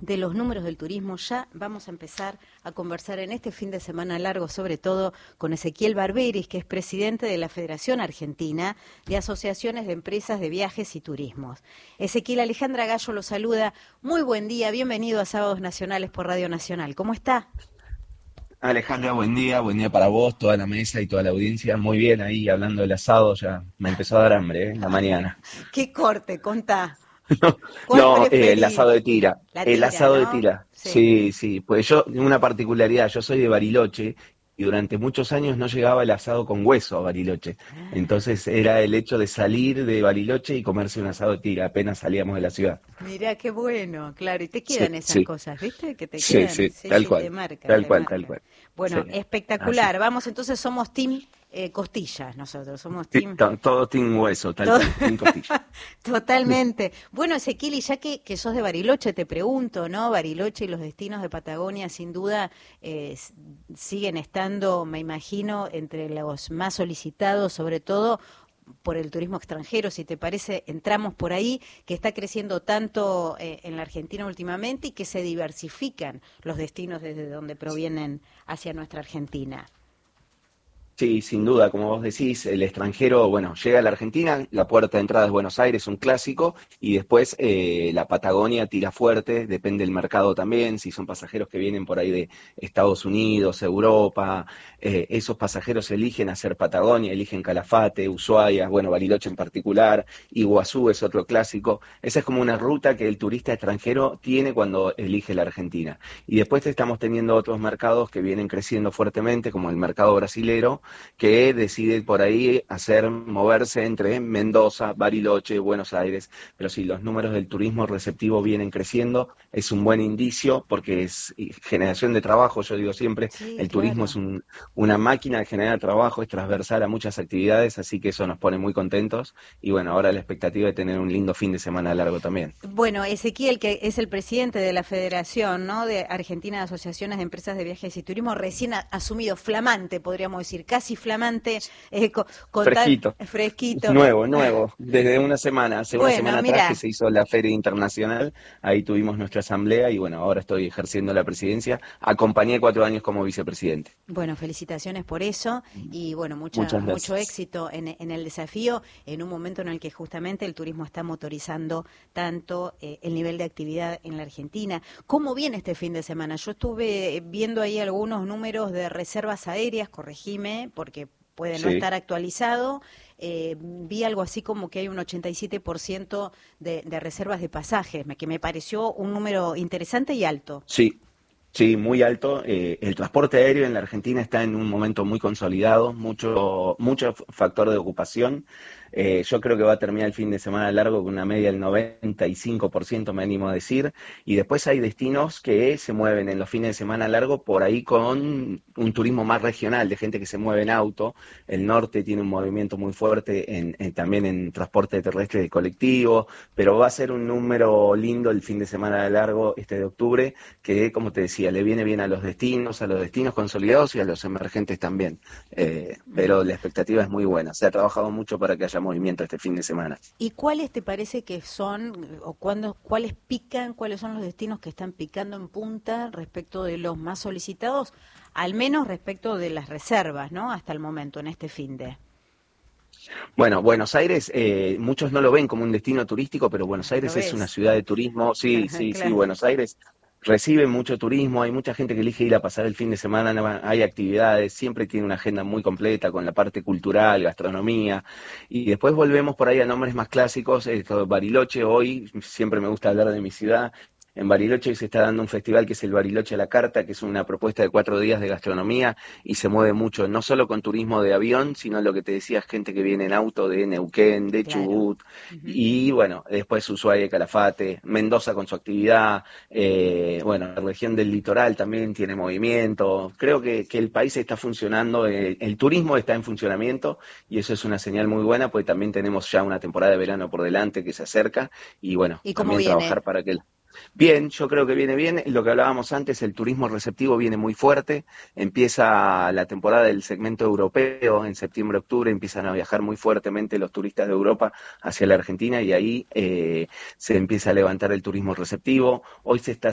de los números del turismo. Ya vamos a empezar a conversar en este fin de semana largo, sobre todo con Ezequiel Barberis, que es presidente de la Federación Argentina de Asociaciones de Empresas de Viajes y Turismos. Ezequiel, Alejandra Gallo lo saluda. Muy buen día, bienvenido a Sábados Nacionales por Radio Nacional. ¿Cómo está? Alejandra, buen día para vos, toda la mesa y toda la audiencia. Muy bien, ahí hablando del asado, ya me empezó a dar hambre, la mañana. ¿Qué corte? Contá. No, ¿Cuál no, el preferís? asado de tira, La el tira, asado de ¿no? tira, Sí. sí, sí, pues yo, una particularidad, yo soy de Bariloche y durante muchos años no llegaba el asado con hueso a Bariloche. Entonces era el hecho de salir de Bariloche y comerse un asado de tira, apenas salíamos de la ciudad. Mirá, qué bueno, claro, y te Sí, quedan esas sí, cosas, ¿viste? Que te sí, quedan, sí, sí, sí, te marcan, tal te cual, tal marcan. cual. Sí, Bueno, así. espectacular, vamos, entonces somos team costillas nosotros, somos team... Todo team hueso, tal todo- cual, team costilla. Totalmente. Bueno, Ezequiel, y ya que sos de Bariloche, te pregunto, ¿no? Bariloche y los destinos de Patagonia, sin duda, siguen estando, me imagino, entre los más solicitados, sobre todo por el turismo extranjero. Si te parece, entramos por ahí, que está creciendo tanto en la Argentina últimamente y que se diversifican los destinos desde donde provienen hacia nuestra Argentina. Sí, sin duda, como vos decís, el extranjero, bueno, llega a la Argentina, la puerta de entrada es Buenos Aires, un clásico, y después la Patagonia tira fuerte, depende del mercado también, si son pasajeros que vienen por ahí de Estados Unidos, Europa, esos pasajeros eligen hacer Patagonia, eligen Calafate, Ushuaia, bueno, Bariloche en particular, Iguazú es otro clásico, esa es como una ruta que el turista extranjero tiene cuando elige la Argentina. Y después estamos teniendo otros mercados que vienen creciendo fuertemente, como el mercado brasilero, que decide por ahí moverse entre Mendoza, Bariloche, Buenos Aires, pero si los números del turismo receptivo vienen creciendo, es un buen indicio porque es generación de trabajo, yo digo siempre, Sí, el turismo es claro. una máquina de generar trabajo, es transversal a muchas actividades, así que eso nos pone muy contentos y bueno, ahora la expectativa de tener un lindo fin de semana largo también. Bueno, Ezequiel, que es el presidente de la Federación, ¿no?, de Argentina de Asociaciones de Empresas de Viajes y Turismo, recién asumido, flamante, podríamos decir, casi flamante, con tal Fresquito. fresquito. Nuevo, desde una semana, hace una Bueno, semana atrás que mira. se hizo la Feria Internacional, ahí tuvimos nuestra asamblea y bueno, ahora estoy ejerciendo la presidencia, acompañé 4 años como vicepresidente. Bueno, felicitaciones por eso y bueno, Muchas mucho gracias. éxito en el desafío en un momento en el que justamente el turismo está motorizando tanto el nivel de actividad en la Argentina. ¿Cómo viene este fin de semana? Yo estuve viendo ahí algunos números de reservas aéreas, corregime, porque puede no Sí, estar actualizado. Vi algo así como que hay un 87% de reservas de pasajes, que me pareció un número interesante y alto. sí, sí, muy alto. El transporte aéreo en la Argentina está en un momento muy consolidado, mucho factor de ocupación. Yo creo que va a terminar el fin de semana largo con una media del 95%, me animo a decir. Y después hay destinos que se mueven en los fines de semana largo por ahí con un turismo más regional, de gente que se mueve en auto. El norte tiene un movimiento muy fuerte también en transporte terrestre de colectivo, pero va a ser un número lindo el fin de semana largo, este de octubre que, como te decía, le viene bien a los destinos consolidados y a los emergentes también. Pero la expectativa es muy buena. Se ha trabajado mucho para que haya movimiento este fin de semana. ¿Y cuáles te parece que son, o cuáles pican, cuáles son los destinos que están picando en punta respecto de los más solicitados, al menos respecto de las reservas, ¿no? Hasta el momento, en este fin de. Bueno, Buenos Aires, muchos no lo ven como un destino turístico, pero Buenos Lo Aires es una ves, ciudad de turismo. Sí, sí, sí, claro. Buenos Aires recibe mucho turismo, hay mucha gente que elige ir a pasar el fin de semana, hay actividades, siempre tiene una agenda muy completa con la parte cultural, gastronomía, y después volvemos por ahí a nombres más clásicos, Bariloche hoy, siempre me gusta hablar de mi ciudad. En Bariloche hoy se está dando un festival que es el Bariloche a la Carta, que es una propuesta de 4 días de gastronomía y se mueve mucho, no solo con turismo de avión, sino lo que te decía, gente que viene en auto de Neuquén, de Claro. Chubut, Ujú. y bueno, después Ushuaia, Calafate, Mendoza con su actividad, bueno, la región del litoral también tiene movimiento. Creo que el país está funcionando, el turismo está en funcionamiento y eso es una señal muy buena, porque también tenemos ya una temporada de verano por delante que se acerca y bueno, ¿Y cómo también viene? trabajar para que bien, yo creo que viene bien. Lo que hablábamos antes, el turismo receptivo viene muy fuerte. Empieza la temporada del segmento europeo en septiembre, octubre, empiezan a viajar muy fuertemente los turistas de Europa hacia la Argentina y ahí se empieza a levantar el turismo receptivo. Hoy se está